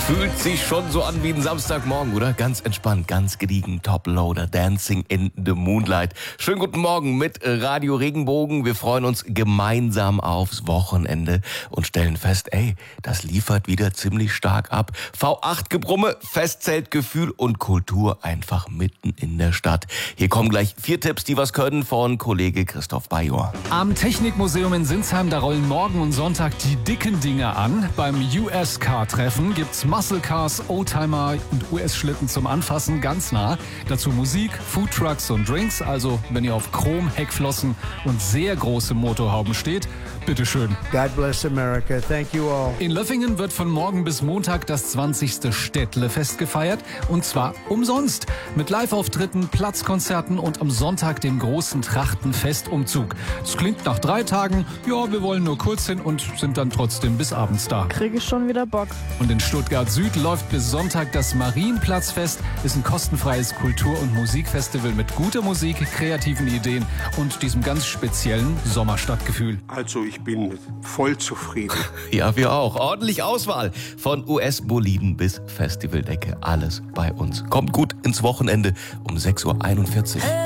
Fühlt sich schon so an wie ein Samstagmorgen, oder? Ganz entspannt, ganz gediegen, Top-Loader, Dancing in the Moonlight. Schönen guten Morgen mit Radio Regenbogen. Wir freuen uns gemeinsam aufs Wochenende und stellen fest, das liefert wieder ziemlich stark ab. V8-Gebrumme, Festzeltgefühl und Kultur einfach mitten in der Stadt. Hier kommen gleich 4 Tipps, die was können, von Kollege Christoph Bajor. Am Technikmuseum in Sinsheim, da rollen morgen und Sonntag die dicken Dinge an. Beim US-Car-Treffen gibt's Muscle Cars, Oldtimer und US-Schlitten zum Anfassen ganz nah. Dazu Musik, Foodtrucks und Drinks. Also wenn ihr auf Chrom, Heckflossen und sehr große Motorhauben steht, bitteschön. God bless America. Thank you all. In Löffingen wird von morgen bis Montag das 20. Städtlefest gefeiert. Und zwar umsonst. Mit Live-Auftritten, Platzkonzerten und am Sonntag dem großen Trachtenfestumzug. Es klingt nach 3 Tagen. Ja, wir wollen nur kurz hin und sind dann trotzdem bis abends da. Kriege ich schon wieder Bock. Und in Stuttgart Süd läuft bis Sonntag das Marienplatzfest. Ist ein kostenfreies Kultur- und Musikfestival mit guter Musik, kreativen Ideen und diesem ganz speziellen Sommerstadtgefühl. Also ich bin voll zufrieden. Ja, wir auch. Ordentlich Auswahl. Von US-Boliden bis Festivaldecke. Alles bei uns. Kommt gut ins Wochenende um 6:41 Uhr.